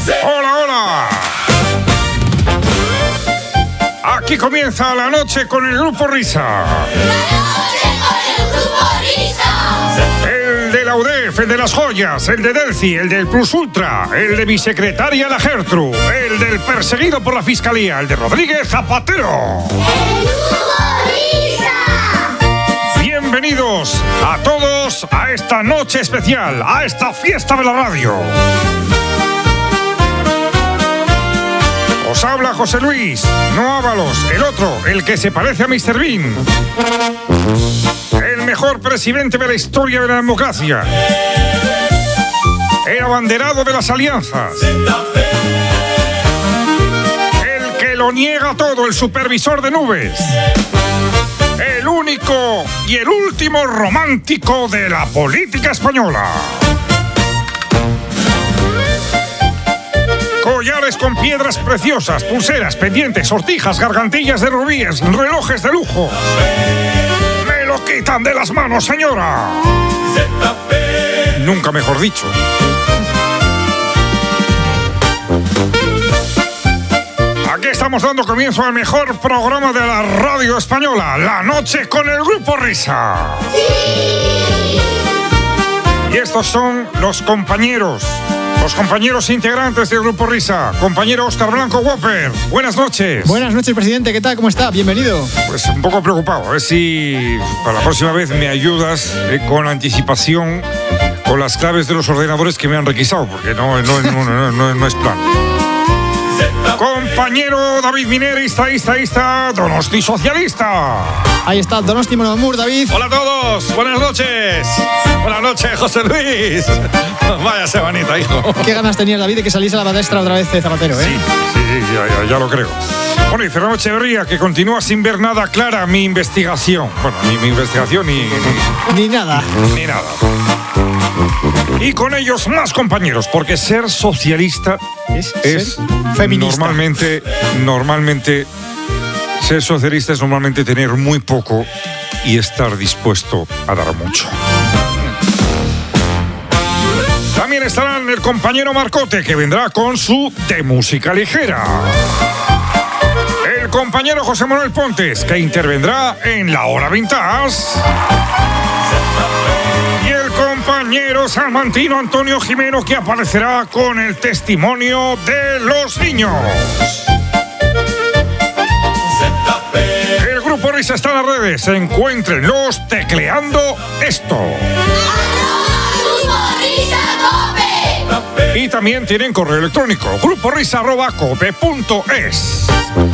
Hola, hola. Aquí comienza la noche con el Grupo Risa. ¡La noche con el Grupo Risa! El de la UDEF, el de las joyas, el de Delci, el del Plus Ultra, el de mi secretaria la Gertrude, el del perseguido por la Fiscalía, el de Rodríguez Zapatero. ¡El Grupo Risa! Bienvenidos a todos a esta noche especial, a esta fiesta de la radio. Os habla José Luis, no Ábalos, el otro, el que se parece a Mr. Bean. El mejor presidente de la historia de la democracia. El abanderado de las alianzas. El que lo niega todo, el supervisor de nubes. El único y el último romántico de la política española. Collares con piedras preciosas, pulseras, pendientes, sortijas, gargantillas de rubíes, relojes de lujo. ¡Me lo quitan de las manos, señora! Nunca mejor dicho. Aquí estamos dando comienzo al mejor programa de la radio española, La Noche con el Grupo Risa. Y estos son los compañeros integrantes del Grupo Risa. Compañero Óscar Blanco Whopper, buenas noches. Buenas noches, presidente. ¿Qué tal? ¿Cómo está? Bienvenido. Pues un poco preocupado. A ver si para la próxima vez me ayudas con anticipación con las claves de los ordenadores que me han requisado, porque no es plan. Compañero David Miner, estadista, Donosti socialista. Ahí está, Donosti Monamur, David. Hola a todos, buenas noches. Buenas noches, José Luis. Vaya semanita, hijo. Qué ganas tenías, David, de que saliese a la palestra otra vez de Zapatero, ¿eh? Sí, ya lo creo. Bueno, y Fernando Echeverría, que continúa sin ver nada clara mi investigación. Bueno, ni mi investigación Ni nada. Ni nada. Y con ellos más compañeros, porque ser socialista es feminista. Normalmente ser socialista es normalmente tener muy poco y estar dispuesto a dar mucho. También estarán el compañero Marcote, que vendrá con su de música ligera. El compañero José Manuel Pontes, que intervendrá en la hora vintage. Y el compañero salmantino Antonio Jimeno, que aparecerá con el testimonio de los niños. El Grupo Risa está en las redes. Encuéntrenlos tecleando esto. Y también tienen correo electrónico, gruporisa@cope.es.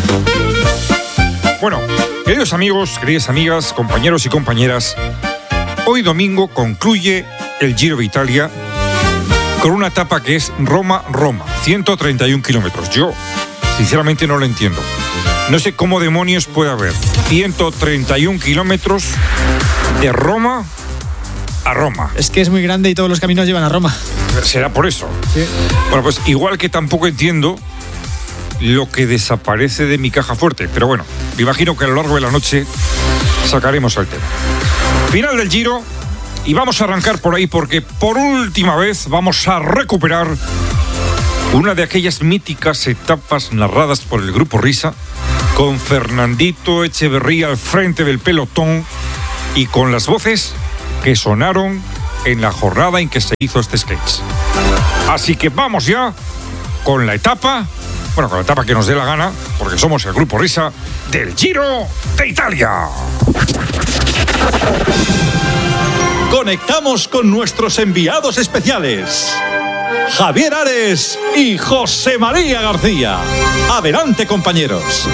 Bueno, queridos amigos, queridas amigas, compañeros y compañeras, hoy domingo concluye el Giro de Italia con una etapa que es Roma-Roma, 131 kilómetros. Yo, sinceramente, no lo entiendo. No sé cómo demonios puede haber 131 kilómetros de Roma a Roma. Es que es muy grande y todos los caminos llevan a Roma. Será por eso. Sí. Bueno, pues igual que tampoco entiendo lo que desaparece de mi caja fuerte. Pero bueno, me imagino que a lo largo de la noche sacaremos el tema. Final del Giro. Y vamos a arrancar por ahí porque por última vez vamos a recuperar una de aquellas míticas etapas narradas por el Grupo Risa, con Fernandito Echeverría al frente del pelotón y con las voces que sonaron en la jornada en que se hizo este sketch. Así que vamos ya con la etapa que nos dé la gana, porque somos el Grupo Risa del Giro de Italia. Conectamos con nuestros enviados especiales, Javier Ares y José María García. Adelante, compañeros.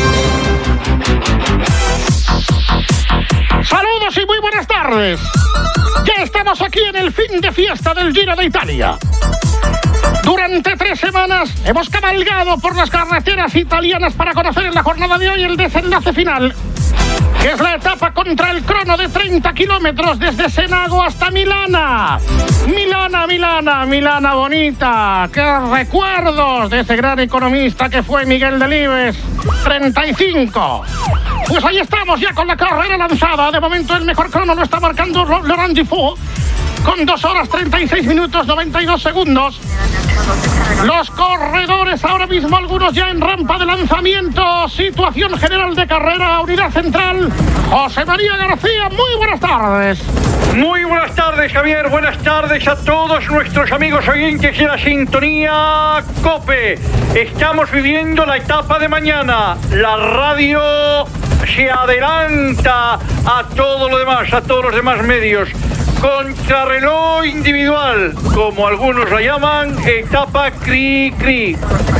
Saludos y muy buenas tardes. Ya estamos aquí en el fin de fiesta del Giro de Italia. Durante 3 semanas hemos cabalgado por las carreteras italianas para conocer en la jornada de hoy el desenlace final, que es la etapa contra el crono de 30 kilómetros desde Senago hasta Milana. Milana bonita. ¡Qué recuerdos de ese gran economista que fue Miguel Delibes! 35. Pues ahí estamos ya con la carrera lanzada. De momento el mejor crono lo está marcando Laurent Dufaux con 2 horas 36 minutos 92 segundos. Los corredores ahora mismo, algunos ya en rampa de lanzamiento. Situación general de carrera, unidad central. José María García, muy buenas tardes. Muy buenas tardes, Javier. Buenas tardes a todos nuestros amigos oyentes de la sintonía COPE. Estamos viviendo la etapa de mañana. La radio se adelanta a todo lo demás, a todos los demás medios. Contrarreloj individual, como algunos la llaman, etapa CRI,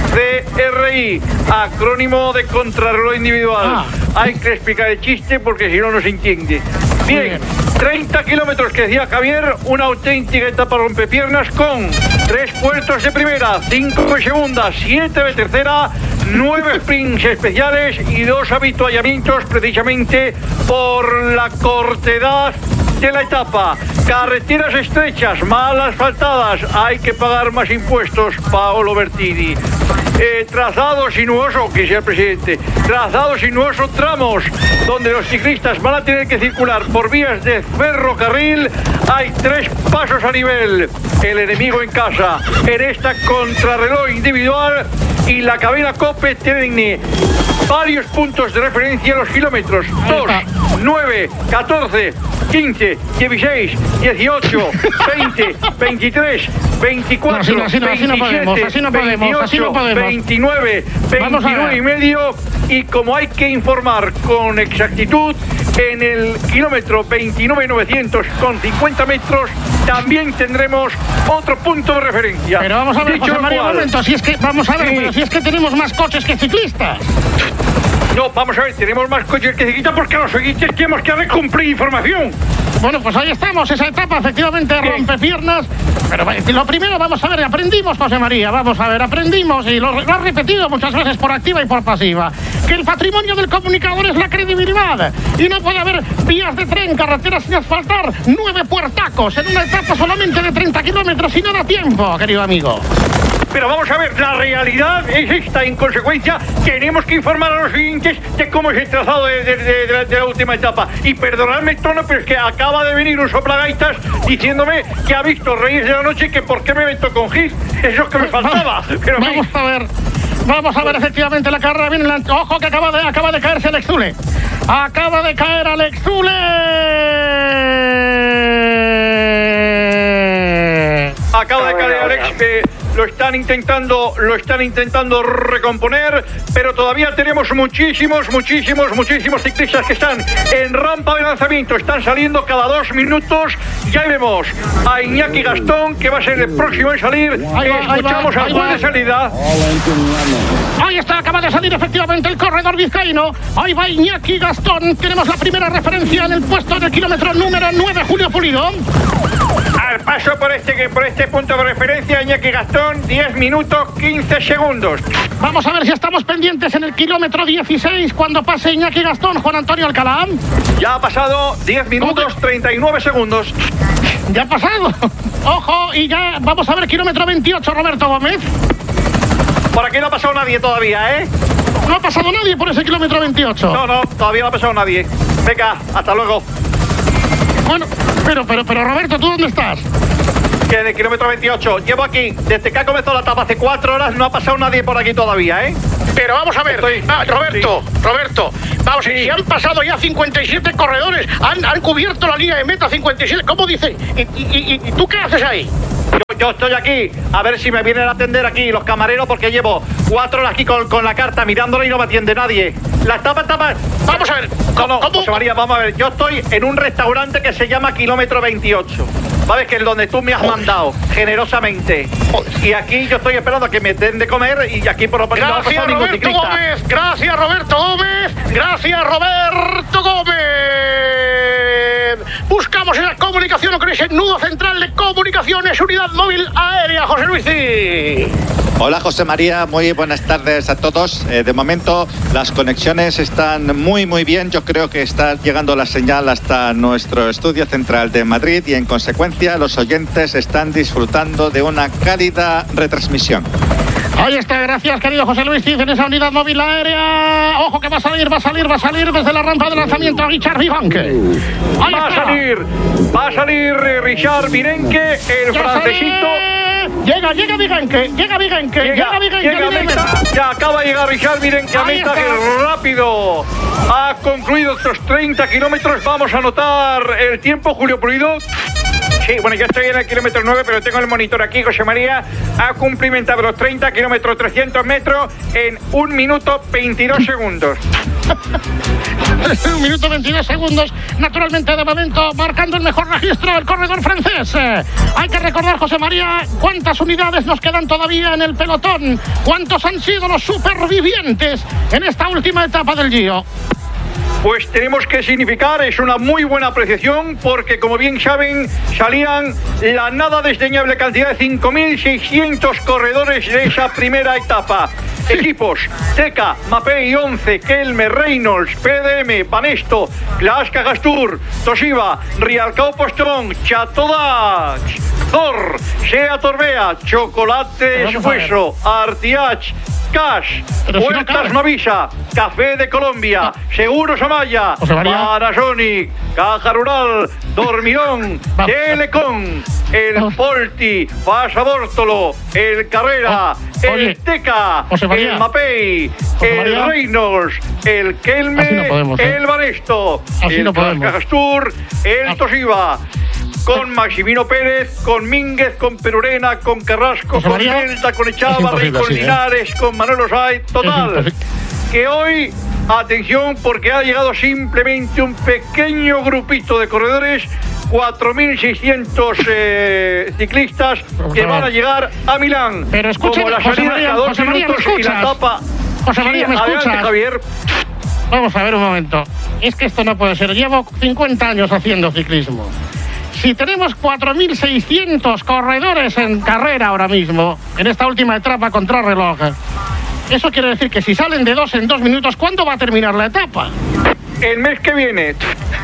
CRI, acrónimo de contrarreloj individual. Hay que explicar el chiste porque si no, no se entiende. Bien, 30 kilómetros que decía Javier, una auténtica etapa rompepiernas con 3 puertos de primera, 5 de segunda, 7 de tercera, 9 sprints especiales y 2 habituallamientos precisamente por la cortedad de la etapa. Carreteras estrechas, mal asfaltadas, hay que pagar más impuestos, Paolo Bertini. Trazado sinuoso, que sea el presidente, trazado sinuoso, tramos donde los ciclistas van a tener que circular por vías de ferrocarril. Hay 3 pasos a nivel, el enemigo en casa en esta contrarreloj individual, y la cadena COPE tiene varios puntos de referencia en los kilómetros 2, 9, 14, 15, 16, 18, 20, 23, 24, así no 27, podemos, 28, 29, 29 y medio. Y como hay que informar con exactitud, en el kilómetro 29.900 con 50 metros también tendremos otro punto de referencia. Pero vamos a ver, José María, un momento, si es que, vamos a ver, sí. Pero si es que tenemos más coches que ciclistas. No, vamos a ver, tenemos más coches que ciclistas porque los oyentes tenemos que cumplir información. Bueno, pues ahí estamos, esa etapa efectivamente rompe piernas. Pero lo primero, vamos a ver, aprendimos, José María, vamos a ver, aprendimos, y lo has repetido muchas veces por activa y por pasiva, que el patrimonio del comunicador es la credibilidad. Y no puede haber vías de tren, carreteras sin asfaltar, 9 puertacos en una etapa solamente de 30 kilómetros y no da tiempo, querido amigo. Pero vamos a ver, la realidad es esta. En consecuencia, tenemos que informar a los oyentes de cómo es el trazado de la última etapa. Y perdonadme el tono, pero es que acaba de venir un soplagaitas diciéndome que ha visto Reyes de la Noche, que por qué me meto con Gis. Eso es que me faltaba. Pero vamos a ver efectivamente la carrera. Viene ojo que acaba de caerse Alex Zule. Acaba de caer Alex Zule. Acaba de caer Alex. Lo están intentando recomponer, pero todavía tenemos muchísimos ciclistas que están en rampa de lanzamiento. Están saliendo cada 2 minutos. Ya vemos a Iñaki Gastón, que va a ser el próximo en salir. Escuchamos al juez de salida. Ahí está, acaba de salir efectivamente el corredor vizcaíno. Ahí va Iñaki Gastón. Tenemos la primera referencia en el puesto del kilómetro número 9, Julio Pulido. Al paso por este punto de referencia, Iñaki Gastón, 10 minutos 15 segundos. Vamos a ver si estamos pendientes en el kilómetro 16 cuando pase Iñaki Gastón, Juan Antonio Alcalá. Ya ha pasado 10 minutos 39 segundos. Ya ha pasado. Ojo, y ya vamos a ver kilómetro 28, Roberto Gómez. Por aquí no ha pasado nadie todavía, ¿eh? No ha pasado nadie por ese kilómetro 28. No, todavía no ha pasado nadie. Venga, hasta luego. Bueno, pero Roberto, ¿tú dónde estás? Que en el kilómetro 28. Llevo aquí, desde que ha comenzado la etapa hace 4 horas, no ha pasado nadie por aquí todavía, ¿eh? Pero vamos a ver, Roberto, vamos, si han pasado ya 57 corredores, han cubierto la línea de meta 57, ¿cómo dice? ¿Y tú qué haces ahí? Yo estoy aquí, a ver si me vienen a atender aquí los camareros, porque llevo 4 horas aquí con la carta mirándola y no me atiende nadie. La etapa. Vamos a ver, ¿cómo? José María, vamos a ver, yo estoy en un restaurante que se llama Kilómetro 28. ¿Sabes? Que es donde tú me has mandado generosamente. Y aquí yo estoy esperando a que me den de comer, y aquí por lo menos no ha pasado ningún ciclista. Gracias, Roberto Gómez. Buscamos en la comunicación, o crees, en nudo central de comunicaciones, unidad móvil aérea, José Luis. Hola José María, muy buenas tardes a todos. De momento las conexiones están muy bien. Yo creo que está llegando la señal hasta nuestro estudio central de Madrid y en consecuencia los oyentes están disfrutando de una cálida retransmisión. Ahí está, gracias querido José Luis Cid en esa unidad móvil aérea. Ojo que va a salir desde la rampa de lanzamiento Richard Vivanque. Va a salir Richard Virenque, el francesito. Llega Vigenque. Llega Vigenque. Ya acaba de llegar Richard Vigenque a meta, que rápido ha concluido estos 30 kilómetros. Vamos a anotar el tiempo, Julio Pulido. Sí, bueno, yo estoy en el kilómetro 9, pero tengo el monitor aquí. José María ha cumplimentado los 30 kilómetros, 300 metros en 1 minuto 22 segundos. 1 minuto 22 segundos, naturalmente de momento marcando el mejor registro el corredor francés. Hay que recordar, José María, cuántas unidades nos quedan todavía en el pelotón, cuántos han sido los supervivientes en esta última etapa del Giro. Pues tenemos que significar, es una muy buena apreciación, porque como bien saben, salían la nada desdeñable cantidad de 5.600 corredores de esa primera etapa. Equipos: Teca, Mapei, 11, Kelme, Reynolds, PDM, Banesto, Glaasca Gastur, Toshiba, Rialcao Postrón, Chatodax, Thor, Sea Torbea, Chocolate Esfueso, Artiach, Cash, Vueltas Mavisa, Café de Colombia, Seguros Amaya, Panasonic, Caja Rural, Dormirón, Telecom, el Polti, Pasabórtolo, el Carrera, el Teca, el Mapei, el Reynolds, el Kelme, el Banesto, el Castur, el Toshiba, con Maximino Pérez, con Mínguez, con Perurena, con Carrasco, con Delta, con Echavarri, con Linares, con Manuel Osay. Total, que hoy, atención, porque ha llegado simplemente un pequeño grupito de corredores, 4.600 ciclistas que van a llegar a Milán. Pero escúchame, como la salida a 2 minutos y la etapa. José María, ¿me escuchas? Adelante, Javier. Vamos a ver un momento. Es que esto no puede ser. Llevo 50 años haciendo ciclismo. Si tenemos 4.600 corredores en carrera ahora mismo, en esta última etapa contrarreloj, eso quiere decir que si salen de 2 en 2 minutos, ¿cuándo va a terminar la etapa? El mes que viene.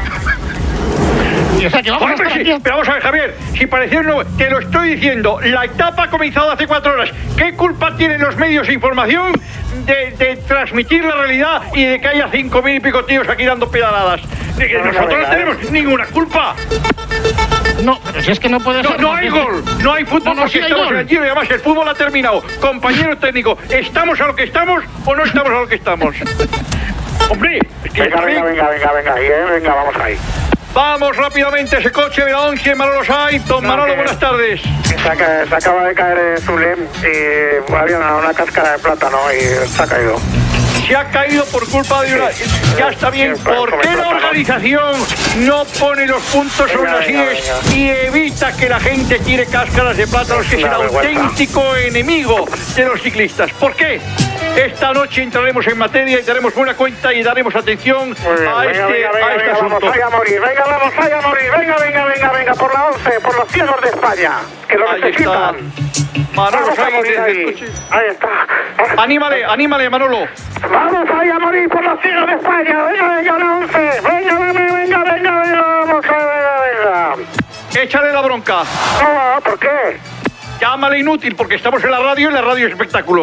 O sea, que vamos a estar aquí. Pero vamos a ver, Javier, si pareciera no, te lo estoy diciendo, la etapa ha comenzado hace 4 horas. ¿Qué culpa tienen los medios de información de transmitir la realidad y de que haya 5.000 y pico tíos aquí dando pedaladas? De que nosotros no tenemos ninguna culpa. No, pero si es que no puede ser. No hay gol, no hay fútbol, no, porque estamos en el Giro y además el fútbol ha terminado. Compañero técnico, ¿estamos a lo que estamos o no estamos a lo que estamos? Hombre, venga, vamos ahí. Vamos rápidamente, ese coche de la 11, Manolo Saiz. Don Manolo, buenas tardes. Se acaba de caer Zulem y había una cáscara de plátano y se ha caído. Se ha caído por culpa de una... Ya está bien. ¿Por qué la organización no pone los puntos sobre las IES y evita que la gente tire cáscaras de plátanos, que es el auténtico enemigo de los ciclistas? ¿Por qué? Esta noche entraremos en materia y daremos buena cuenta y daremos atención a este asunto. Vamos a morir, venga, por la 11, por los ciegos de España, que lo necesitan. Manolo Saiz desde el coche. Ahí está. Anímale, Manolo. Vamos a morir por los ciegos de España. Venga, la 11. Venga, vamos a venga. Échale la bronca. No, ¿por qué? Llámale inútil, porque estamos en la radio y la radio es espectáculo.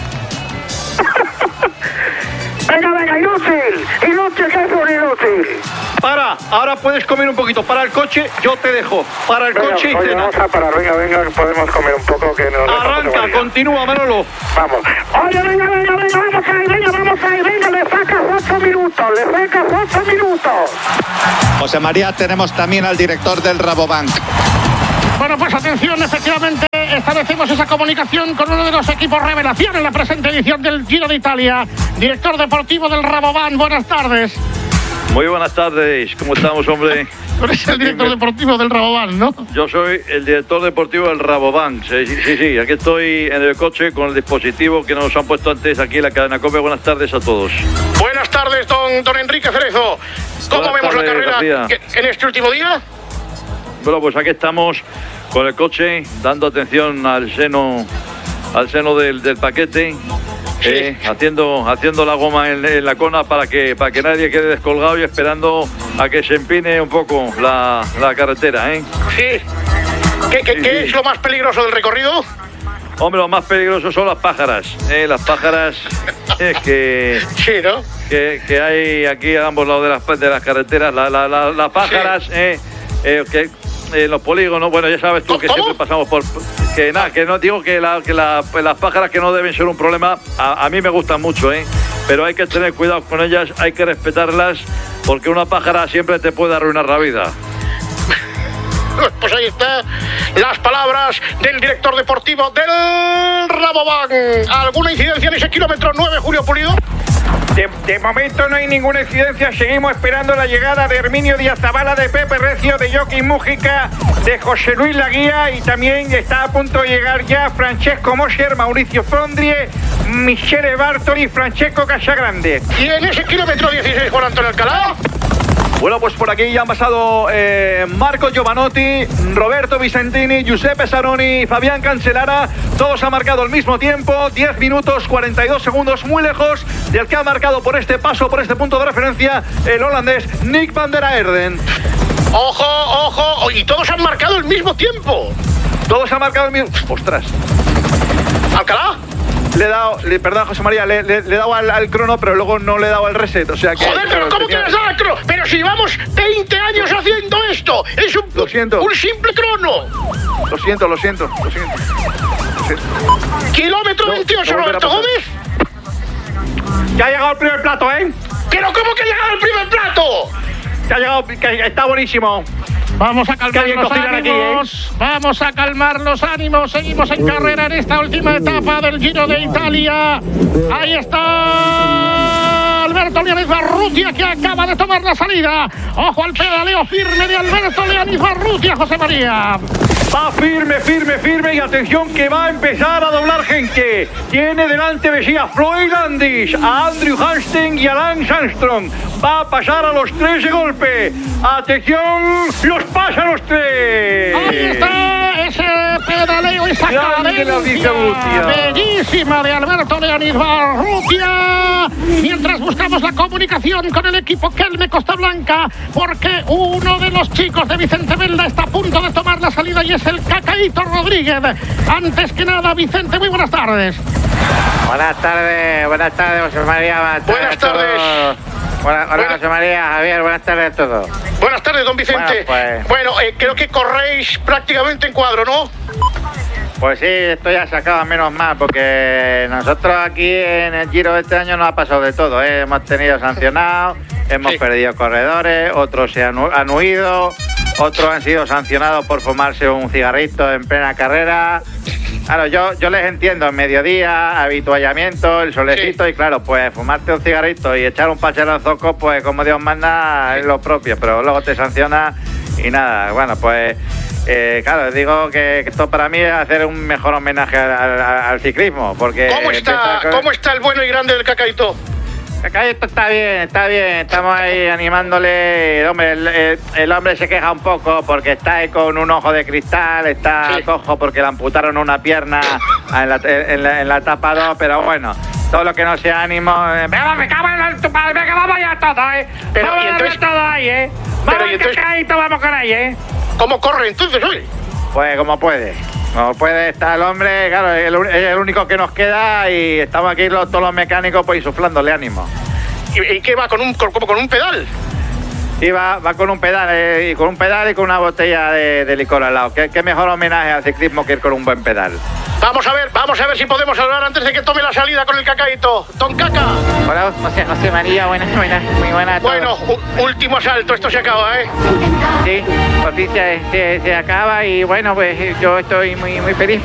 Venga, inútil, que es un inútil. Para, ahora puedes comer un poquito. Para el coche, yo te dejo. Para el coche y cena. Vamos a parar, venga, que podemos comer un poco. Que nos arranca, continúa, Manolo. Vamos. Oye, venga, vamos ahí, le sacas 8 minutos. José María, tenemos también al director del Rabobank. Bueno, pues atención, efectivamente establecemos esa comunicación con uno de los equipos revelación en la presente edición del Giro de Italia, director deportivo del Rabobank. Buenas tardes. Muy buenas tardes, ¿cómo estamos, hombre? Tú eres el director deportivo del Rabobank, ¿no? Yo soy el director deportivo del Rabobank, sí, aquí estoy en el coche con el dispositivo que nos han puesto antes aquí en la cadena COPE. Buenas tardes a todos. Buenas tardes, don Enrique Cerezo. ¿Cómo vemos la carrera en este último día? Bueno, pues aquí estamos con el coche, dando atención al seno del paquete, haciendo la goma en la cona para que nadie quede descolgado y esperando a que se empine un poco la carretera, ¿eh? Sí. ¿Qué es lo más peligroso del recorrido? Hombre, lo más peligroso son las pájaras, las pájaras que... Sí, ¿no? Que hay aquí a ambos lados de las carreteras, las pájaras, sí. Que en los polígonos, bueno, ya sabes tú que siempre pasamos por... Que nada, que no digo que las pájaras que no deben ser un problema, a mí me gustan mucho, pero hay que tener cuidado con ellas, hay que respetarlas, porque una pájara siempre te puede arruinar la vida. Pues ahí están las palabras del director deportivo del Rabobank. ¿Alguna incidencia en ese kilómetro 9, Julio Pulido? De momento no hay ninguna incidencia. Seguimos esperando la llegada de Herminio Díaz Zabala, de Pepe Recio, de Joaquín Mújica, de José Luis Laguía, y también está a punto de llegar ya Francesco Mosher, Mauricio Fondrie, Michele Bartoli y Francesco Casagrande. ¿Y en ese kilómetro 16, Juan Antonio Alcalá? Bueno, pues por aquí ya han pasado Marco Giovanotti, Roberto Vicentini, Giuseppe Saroni, Fabián Cancellara. Todos han marcado al mismo tiempo, 10 minutos 42 segundos, muy lejos del que ha marcado por este paso, por este punto de referencia, el holandés Nick van der Aerden. ¡Ojo, ojo! Y todos han marcado el mismo tiempo. Todos han marcado el mismo... ¡Ostras! ¿Alcalá? Le he dado, perdón, José María, le he dado al crono, pero luego no le he dado al reset, o sea que... Joder, pero ¿cómo que le has dado al crono? Pero si llevamos 20 años haciendo esto, es Lo siento. un simple crono. Lo siento. Kilómetro 28, Roberto Gómez. Ya ha llegado el primer plato, ¿eh? ¿Pero cómo que ha llegado el primer plato? Ya ha llegado, que está buenísimo. Vamos a calmar los ánimos, vamos a calmar los ánimos. Seguimos en carrera en esta última etapa del Giro de Italia. Ahí está Alberto Leonis Barrutia, que acaba de tomar la salida. Ojo al pedaleo firme de Alberto Leonis Barrutia, José María. Va firme y atención que va a empezar a doblar gente. Tiene delante de sí a Floyd Landis, a Andrew Hastings y a Lance Armstrong. Va a pasar a los tres de golpe. Atención, los pasa a los tres. Ahí está ese pedaleo, esa cadencia bellísima de Alberto Leonis Barrutia. Mientras buscamos la comunicación con el equipo Kelme Costa Blanca, porque uno de los chicos de Vicente Belda está a punto de tomar la salida y es el Cacaíto Rodríguez. Antes que nada, Vicente, muy buenas tardes. Buenas tardes, José María. Buenas tardes. Hola, José María, Javier, buenas tardes a todos. Buenas tardes, don Vicente. Bueno, creo que corréis prácticamente en cuadro, ¿no? Pues sí, esto ya se acaba menos mal, porque nosotros aquí en el Giro de este año nos ha pasado de todo, ¿eh? Hemos tenido sancionados, hemos perdido corredores, otros se han huido, otros han sido sancionados por fumarse un cigarrito en plena carrera. Claro, yo les entiendo, en mediodía, habituallamiento, el solecito, y claro, pues fumarte un cigarrito y echar un pachero en zoco, pues como Dios manda, es lo propio, pero luego te sanciona y nada. Bueno, pues claro, digo que esto para mí es hacer un mejor homenaje al ciclismo, porque... ¿Cómo está el bueno y grande del Cacaíto? Cacaíto está bien, estamos ahí animándole. El hombre se queja un poco porque está ahí con un ojo de cristal, está cojo porque le amputaron una pierna en la etapa 2, pero bueno, todo lo que no sea ánimo... Me cago en tu padre, que vamos ya todo, ¿eh? Pero vamos entonces, todo ahí, Vamos entonces, Cacaíto, vamos con ahí, ¿Cómo corre entonces hoy? Pues como puede. No puede estar el hombre, claro, es el único que nos queda y estamos aquí todos los mecánicos pues insuflándole ánimo. ¿Y qué va? ¿Como con un pedal? Sí, va con un pedal, y con una botella de licor al lado. ¿Qué mejor homenaje al ciclismo que ir con un buen pedal? Vamos a ver si podemos hablar antes de que tome la salida con el Cacaíto. Don Caca. Hola, José María, buenas, muy buenas. Bueno, último asalto, esto se acaba, ¿eh? Sí, noticia se acaba y bueno, pues yo estoy muy feliz